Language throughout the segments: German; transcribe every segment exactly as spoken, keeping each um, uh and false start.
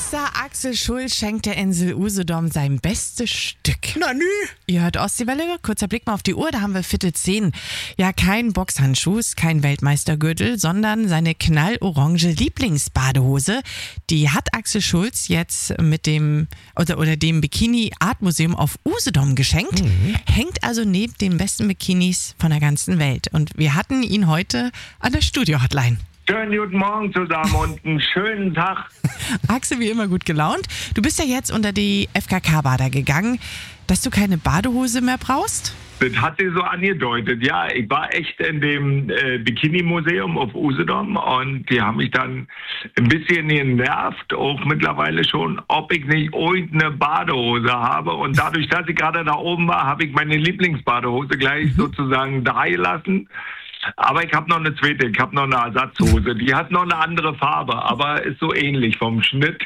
Ex-Boxer Axel Schulz schenkt der Insel Usedom sein bestes Stück. Na nü. Ihr hört Ostseewelle, kurzer Blick mal auf die Uhr, da haben wir Viertel zehn. Ja, kein Boxhandschuh, kein Weltmeistergürtel, sondern seine knallorange Lieblingsbadehose. Die hat Axel Schulz jetzt mit dem oder, oder dem Bikini Art Museum auf Usedom geschenkt. Mhm. Hängt also neben den besten Bikinis von der ganzen Welt. Und wir hatten ihn heute an der Studio-Hotline. Schönen guten Morgen zusammen und einen schönen Tag. Axel, wie immer gut gelaunt. Du bist ja jetzt unter die F K K-Bader gegangen, dass du keine Badehose mehr brauchst? Das hat sie so angedeutet. Ja, ich war echt in dem äh, Bikini-Museum auf Usedom und die haben mich dann ein bisschen genervt, auch mittlerweile schon, ob ich nicht irgendeine Badehose habe. Und dadurch, dass ich gerade da oben war, habe ich meine Lieblingsbadehose gleich sozusagen da gelassen. Aber ich habe noch eine zweite, ich habe noch eine Ersatzhose. Die hat noch eine andere Farbe, aber ist so ähnlich vom Schnitt.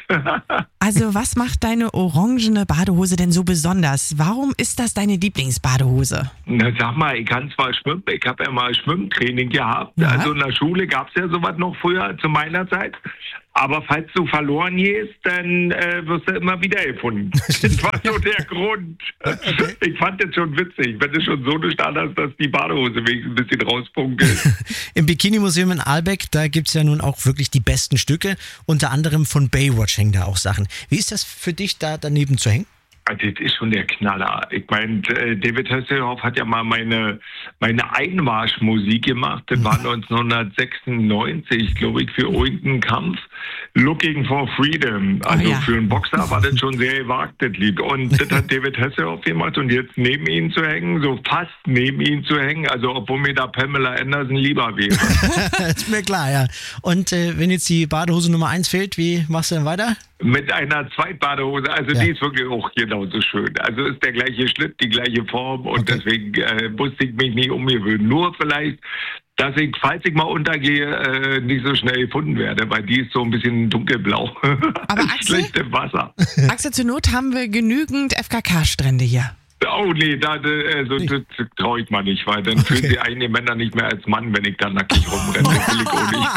Also was macht deine orangene Badehose denn so besonders? Warum ist das deine Lieblingsbadehose? Na, sag mal, ich kann zwar schwimmen, ich habe ja mal Schwimmtraining gehabt. Ja. Also in der Schule gab es ja sowas noch früher zu meiner Zeit. Aber falls du verloren gehst, dann äh, wirst du immer wieder gefunden. Das war so der Grund. Okay. Ich fand das schon witzig, wenn du schon so nicht anders, dass die Badehose wenigstens ein bisschen rauspunkelt. Im Bikini-Museum in Ahlbeck, da gibt es ja nun auch wirklich die besten Stücke. Unter anderem von Baywatch hängen da auch Sachen. Wie ist das für dich, da daneben zu hängen? Das ist schon der Knaller. Ich meine, David Hasselhoff hat ja mal meine, meine Einmarschmusik gemacht. Das war neunzehnhundertsechsundneunzig, glaube ich, für irgendeinen Kampf. Looking for Freedom. Also oh ja. Für einen Boxer war das schon sehr gewagt, das Lied. Und das hat David Hasselhoff gemacht. Und jetzt neben ihm zu hängen, so fast neben ihm zu hängen, also obwohl mir da Pamela Anderson lieber wäre. Ist mir klar, ja. Und äh, wenn jetzt die Badehose Nummer eins fehlt, wie machst du denn weiter? Mit einer Zweitbadehose, also ja. Die ist wirklich auch genauso schön. Also ist der gleiche Schnitt, die gleiche Form und okay. Deswegen äh, musste ich mich nicht umgewöhnen. Nur vielleicht, dass ich, falls ich mal untergehe, äh, nicht so schnell gefunden werde, weil die ist so ein bisschen dunkelblau. Aber Axel, schlecht im Wasser. Axel, zur Not haben wir genügend F K K-Strände hier. Oh nee, da, also, das traue ich mal nicht, weil dann okay. Fühlen sie einige Männer nicht mehr als Mann, wenn ich dann nackig rumrenne. Das will ich auch nicht.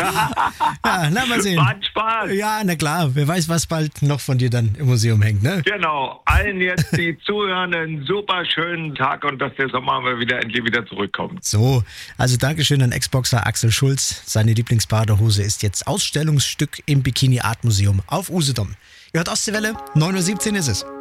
Ja, na mal sehen. Macht Spaß. Ja, na klar. Wer weiß, was bald noch von dir dann im Museum hängt, ne? Genau. Allen jetzt, die zuhören, einen super schönen Tag und dass der Sommer mal wieder endlich wieder zurückkommt. So, also Dankeschön an Ex-Boxer Axel Schulz. Seine Lieblingsbadehose ist jetzt Ausstellungsstück im Bikini Art Museum auf Usedom. Ihr hört Ostseewelle, neun Uhr siebzehn ist es.